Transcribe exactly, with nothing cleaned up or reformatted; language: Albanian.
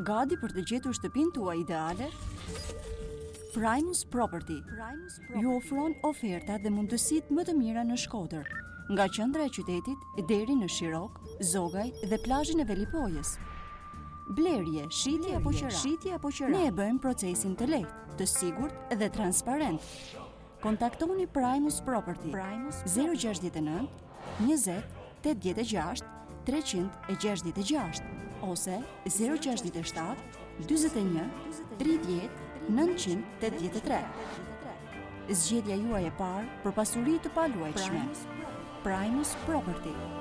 Gati për të gjetur shtëpinë tuaj ideale? Primus Property ju ofron ofertat dhe mundësitë më të mira në Shkodër, nga qendra e qytetit deri në Shirok, Zogaj dhe plazhin e Velipojës. Blerje, shitje apo qira, shitje apo qira. Ne e bëjmë procesin të lehtë, të sigurt dhe transparent. Kontaktoni Primus Property zero gjasht nëntë, njëzet, tetëdhjetë e gjashtë, treqind e gjashtëdhjetë e gjashtë ose zero gjasht shtat, dyzet e një, tridhjetë, nëntëqind tetëdhjetë e tre. Zgjedhja juaj e parë për pasuri të paluajtshme. Primus Property.